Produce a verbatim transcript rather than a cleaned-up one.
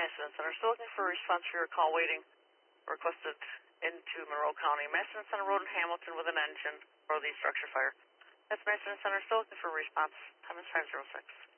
Masterton Center. Still looking for a response for your call waiting requested into Monroe County. Masterton Center Road in Hamilton with an engine or the structure fire. That's Masterton Center. Still looking for a response. Time is five zero six.